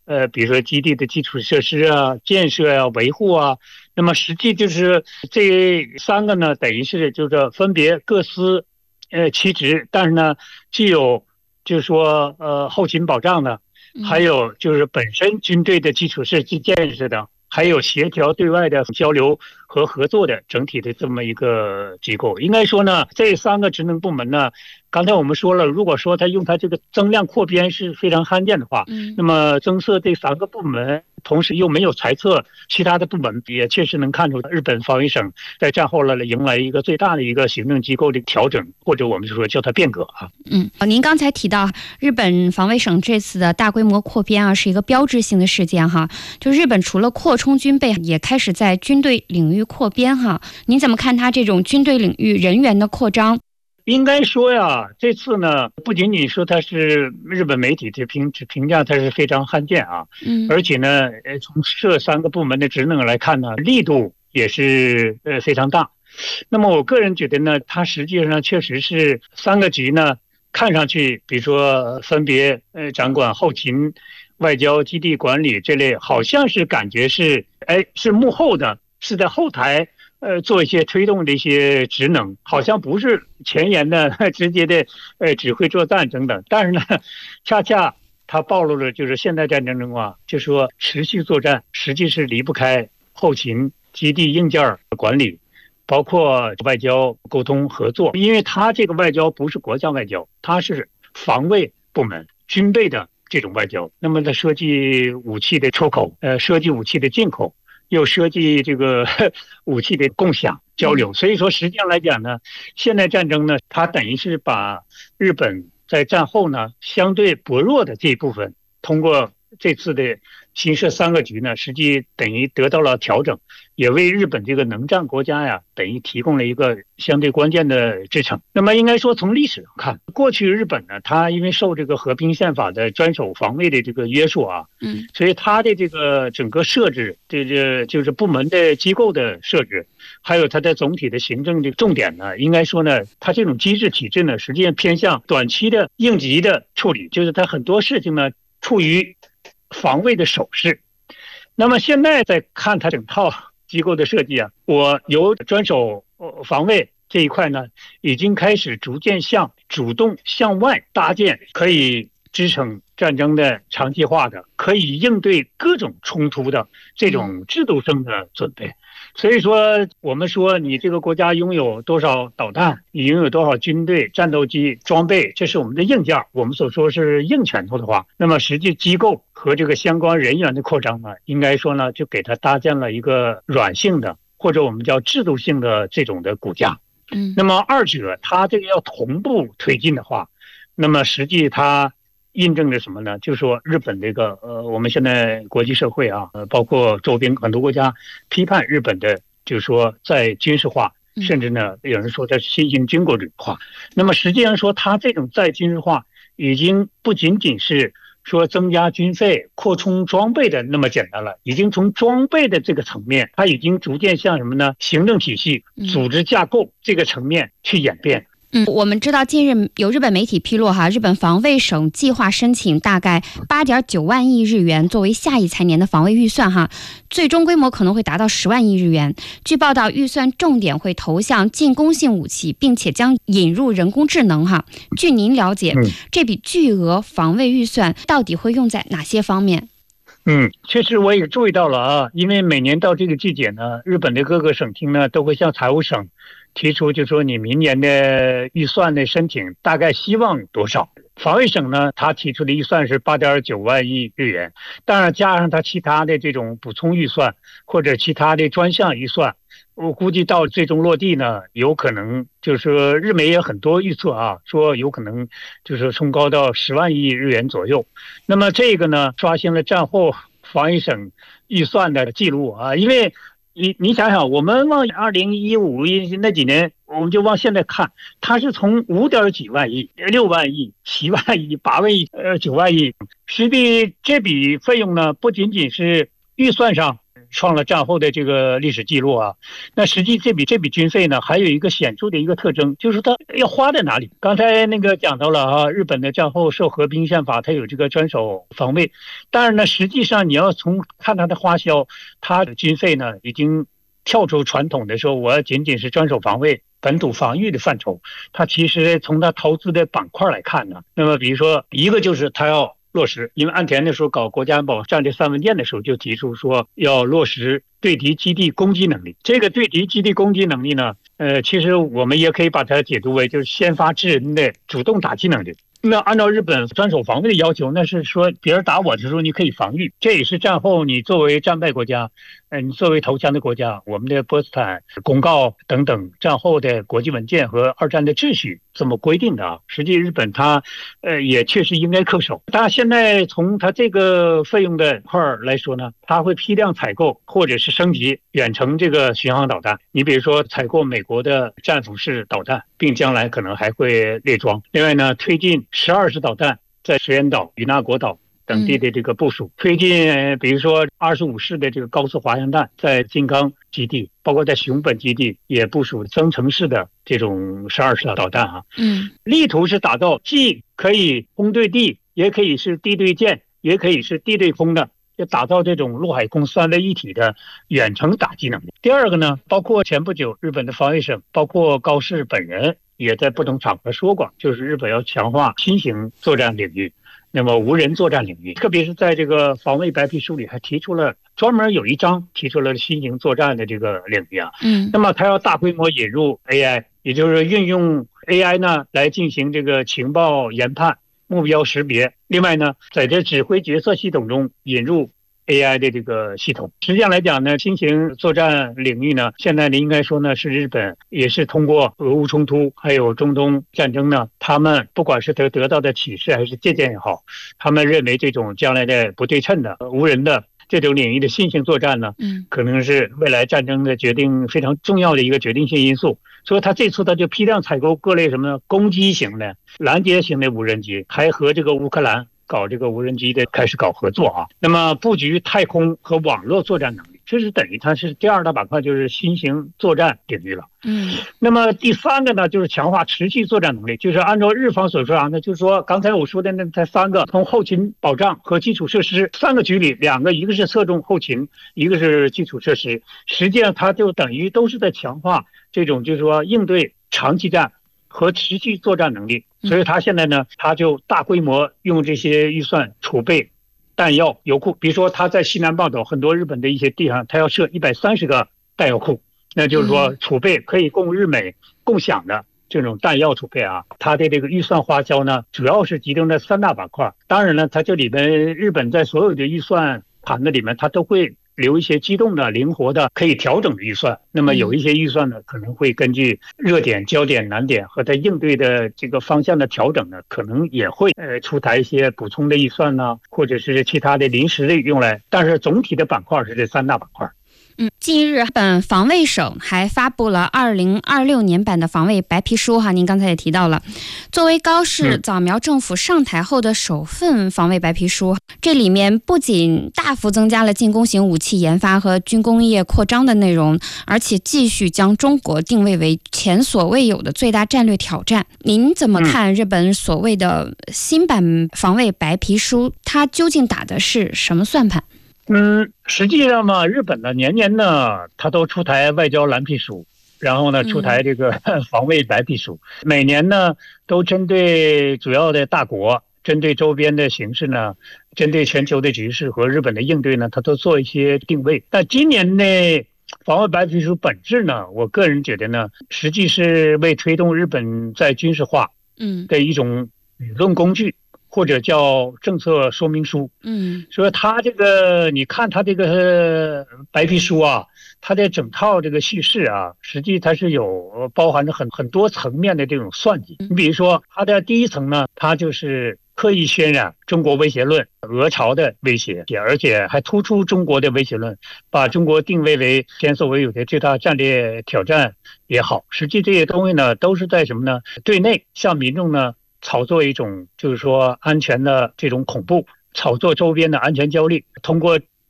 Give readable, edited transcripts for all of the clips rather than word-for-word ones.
比如说基地的基础设施啊、建设啊、维护啊。那么实际就是这三个呢，等于是就是分别各司其职，但是呢，既有就是说后勤保障的，还有就是本身军队的基础设施建设的，还有协调对外的交流和合作的整体的这么一个机构。应该说呢，这三个职能部门呢，刚才我们说了，如果说他用它这个增量扩编是非常罕见的话，那么增设这三个部门，同时又没有裁撤其他的部门，也确实能看出日本防卫省在战后了迎来一个最大的一个行政机构的调整，或者我们就说叫它变革啊。 您刚才提到日本防卫省这次的大规模扩编啊，是一个标志性的事件哈。就日本除了扩充军备，也开始在军队领域扩编哈。您怎么看它这种军队领域人员的扩张？ 应该说呀，这次呢，不仅仅说它是日本媒体的评价，它是非常罕见啊，而且呢，从这三个部门的职能来看呢，力度也是非常大。那么我个人觉得呢，它实际上确实是三个级呢，看上去，比如说分别掌管后勤、外交、基地管理这类，好像是感觉是是幕后的，是在后台。做一些推动的一些职能，好像不是前沿的直接的指挥作战等等，但是呢，恰恰它暴露了就是现代战争中啊，就说持续作战实际是离不开后勤、基地硬件管理，包括外交沟通合作，因为它这个外交不是国家外交，它是防卫部门军备的这种外交，那么它涉及武器的出口，涉及武器的进口。又涉及这个武器的共享交流，所以说实际上来讲呢，现代战争呢，它等于是把日本在战后呢相对薄弱的这一部分，通过这次的新设三个局呢，实际等于得到了调整，也为日本这个能战国家呀，等于提供了一个相对关键的支撑。那么应该说，从历史上看，过去日本呢，它因为受这个和平宪法的专守防卫的这个约束啊，所以它的这个整个设置，这就是部门的机构的设置，还有它的总体的行政的重点呢，应该说呢，它这种机制体制呢，实际上偏向短期的应急的处理，就是它很多事情呢处于防卫的手势。那么现在再看它整套机构的设计啊，我由专守防卫这一块呢，已经开始逐渐主动向外搭建可以支撑战争的长期化的，可以应对各种冲突的这种制度性的准备。所以说，我们说你这个国家拥有多少导弹，你拥有多少军队、战斗机、装备，这是我们的硬件，我们所说是硬拳头的话，那么实际机构和这个相关人员的扩张呢，应该说呢，就给它搭建了一个软性的，或者我们叫制度性的这种的骨架。那么二者它这个要同步推进的话，那么实际它印证着什么呢？就是说日本这个我们现在国际社会啊，包括周边很多国家批判日本的，就是说在军事化，甚至呢有人说它是新型军国主义化。那么实际上说，它这种在军事化已经不仅仅是说增加军费、扩充装备的那么简单了，已经从装备的这个层面，它已经逐渐向什么呢？行政体系、组织架构这个层面去演变。 我们知道近日有日本媒体披露哈，日本防卫省计划申请大概8.9万亿日元作为下一财年的防卫预算哈，最终规模可能会达到10万亿日元。据报道，预算重点会投向进攻性武器，并且将引入人工智能哈。据您了解，这笔巨额防卫预算到底会用在哪些方面？ 确实我也注意到了啊，因为每年到这个季节呢，日本的各个省厅呢都会向财务省提出，就说你明年的预算的申请大概希望多少。防卫省呢，他提出的预算是8.9万亿日元，当然加上他其他的这种补充预算或者其他的专项预算，我估计到最终落地呢，有可能就是说日媒也很多预测啊，说有可能就是冲高到10万亿日元左右。那么这个呢，刷新了战后防卫省预算的记录啊，因为你想想，我们往2015那几年，我们就往现在看，它是从5点几万亿、6万亿、7万亿、8万亿、9万亿，实际这笔费用呢，不仅仅是预算上创了战后的这个历史记录啊。那实际这笔军费呢，还有一个显著的一个特征，就是它要花在哪里。刚才那个讲到了啊，日本的战后受和平宪法，它有这个专守防卫，但是呢，实际上你要看它的花销，它的军费呢已经跳出传统的说我仅仅是专守防卫、本土防御的范畴，它其实从它投资的板块来看呢，那么比如说一个就是它要落实，因为岸田那时候搞国家安保战略3文件的时候就提出说要落实对敌基地攻击能力。这个对敌基地攻击能力呢，其实我们也可以把它解读为就是先发制人的主动打击能力。那按照日本专守防卫的要求，那是说别人打我的时候你可以防御，这也是战后你作为战败国家，你作为投降的国家，我们的波茨坦公告等等战后的国际文件和二战的秩序这么规定的啊。实际日本它也确实应该恪守。当然现在从它这个费用的块来说呢，它会批量采购或者是升级远程这个巡航导弹。你比如说采购美国的战斧式导弹，并将来可能还会列装。另外呢，推进12式导弹在石垣岛、与那国岛等地的这个部署，推进比如说25式的这个高速滑翔弹在金刚基地，包括在熊本基地也部署增程式的这种12式导弹啊。力图是打造既可以空对地，也可以是地对舰，也可以是地对空的，就打造这种陆海空3位一体的远程打击能力。第二个呢，包括前不久日本的防卫省，包括高市本人也在不同场合说过，就是日本要强化新型作战领域，那么无人作战领域，特别是在这个防卫白皮书里还提出了专门有一章提出了新型作战的这个领域啊。那么它要大规模引入 AI， 也就是运用 AI 呢来进行这个情报研判、目标识别。另外呢，在这指挥决策系统中引入 AI 的这个系统。实际上来讲呢，新型作战领域呢，现在呢应该说呢是日本也是通过俄乌冲突还有中东战争呢，他们不管是得到的启示还是借鉴也好，他们认为这种将来的不对称的无人的这种领域的新型作战呢，可能是未来战争的决定非常重要的一个决定性因素。所以他这次他就批量采购各类什么攻击型的、拦截型的无人机，还和这个乌克兰搞这个无人机的开始搞合作啊。那么布局太空和网络作战能力，这是等于它是第二大板块，就是新型作战领域了。那么第三个呢，就是强化持续作战能力，就是按照日方所说啊，那就是说刚才我说的那才3个，从后勤保障和基础设施3个局里，2个一个是侧重后勤，一个是基础设施，实际上它就等于都是在强化这种就是说应对长期战和持续作战能力。所以他现在呢，他就大规模用这些预算储备弹药油库，比如说他在西南半岛很多日本的一些地方，他要设130个弹药库，那就是说储备可以供日美共享的这种弹药储备啊。他的这个预算花销呢，主要是集中在3大板块。当然了，它这里边日本在所有的预算盘子里面，它都会留一些机动的、灵活的、可以调整的预算。那么有一些预算呢，可能会根据热点、焦点、难点和它应对的这个方向的调整呢，可能也会出台一些补充的预算呢，或者是其他的临时的用来。但是总体的板块是这3大板块。 近日本防卫省还发布了2026年版的防卫白皮书您刚才也提到了，作为高市早苗政府上台后的首份防卫白皮书，这里面不仅大幅增加了进攻型武器研发和军工业扩张的内容，而且继续将中国定位为前所未有的最大战略挑战。您怎么看日本所谓的新版防卫白皮书，它究竟打的是什么算盘？ 实际上嘛，日本呢年年呢，它都出台外交蓝皮书，然后呢出台这个防卫白皮书，每年呢都针对主要的大国，针对周边的形势呢，针对全球的局势和日本的应对呢，它都做一些定位。但今年的防卫白皮书本质呢，我个人觉得呢，实际是为推动日本在军事化的一种理论工具，或者叫政策说明书。所以他这个你看他这个白皮书啊，他的整套这个叙事啊，实际它是有包含着很多层面的这种算计。你比如说他的第一层呢，他就是刻意渲染中国威胁论、俄朝的威胁，而且还突出中国的威胁论，把中国定位为前所未有的最大战略挑战也好。实际这些东西呢，都是在什么呢？对内向民众呢炒作一种就是说安全的这种恐怖，炒作周边的安全焦虑，通过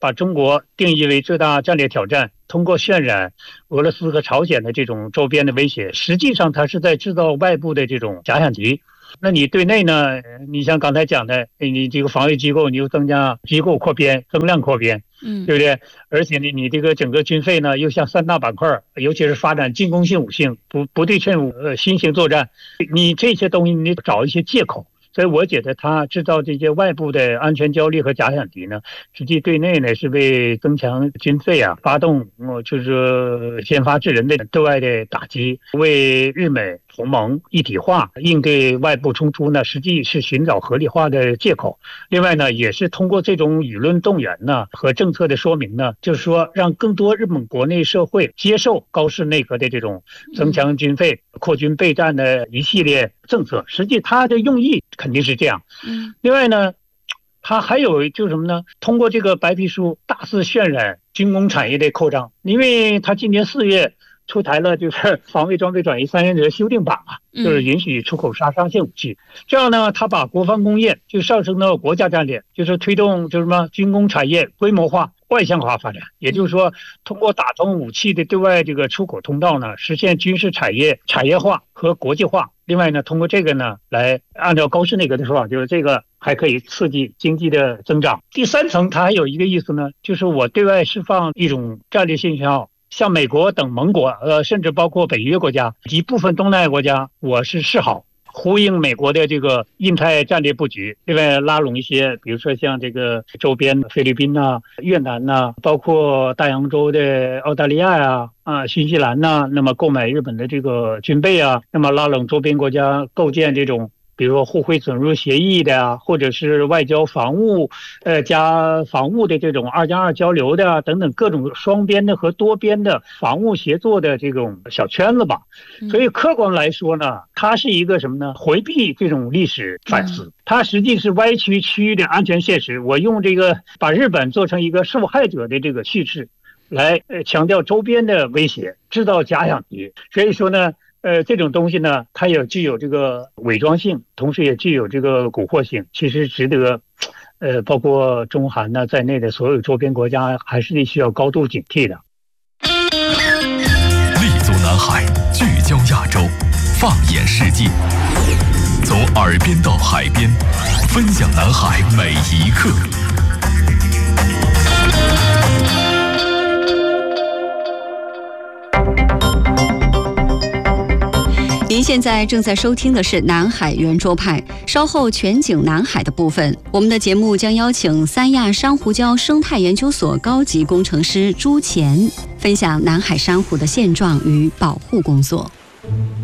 把中国定义为最大战略挑战，通过渲染俄罗斯和朝鲜的这种周边的威胁，实际上它是在制造外部的这种假想敌。那你对内呢？你像刚才讲的，你这个防卫机构你又增加机构扩编、增量扩编，对不对？而且呢，你这个整个军费呢又向3大板块，尤其是发展进攻性武器、不对称新型作战，你这些东西你找一些借口。所以我觉得他制造这些外部的安全焦虑和假想敌呢，实际对内呢是为增强军费啊，发动就是先发制人的对外的打击，为日美同盟一体化应对外部冲突呢，实际是寻找合理化的借口。另外呢，也是通过这种舆论动员呢和政策的说明呢，就是说让更多日本国内社会接受高市内阁的这种增强军费、扩军备战的一系列政策。实际它的用意肯定是这样。另外呢，它还有就是什么呢？通过这个白皮书大肆渲染军工产业的扩张，因为它今年4月出台了就是防卫装备转移3原则修订版嘛，就是允许出口杀伤性武器。这样呢，它把国防工业就上升到国家战略，就是推动就是什么军工产业规模化、外向化发展。也就是说，通过打通武器的对外这个出口通道呢，实现军事产业化和国际化。另外呢，通过这个呢，来按照高市内阁的说法，就是这个还可以刺激经济的增长。第3层，它还有一个意思呢，就是我对外释放一种战略信号。像美国等盟国，甚至包括北约国家及部分东南亚国家，我是示好，呼应美国的这个印太战略布局。另外拉拢一些，比如说像这个周边菲律宾呐、越南呐，包括大洋洲的澳大利亚呀、新西兰呐，那么购买日本的这个军备啊，那么拉拢周边国家构建这种。比如说互惠准入协议的啊，或者是外交防务，加防务的这种2+2交流的啊，等等各种双边的和多边的防务协作的这种小圈子吧。所以客观来说呢，它是一个什么呢？回避这种历史反思，它实际是歪曲区域的安全现实。我用这个把日本做成一个受害者的这个叙事，来强调周边的威胁，制造假想敌。所以说呢。这种东西呢，它也具有这个伪装性，同时也具有这个蛊惑性，其实值得，包括中韩呢在内的所有周边国家，还是得需要高度警惕的。 立足南海，聚焦亚洲，放眼世界，从耳边到海边，分享南海每一刻。 您现在正在收听的是南海圆桌派，稍后全景南海的部分，我们的节目将邀请三亚珊瑚礁生态研究所高级工程师朱乾分享南海珊瑚的现状与保护工作。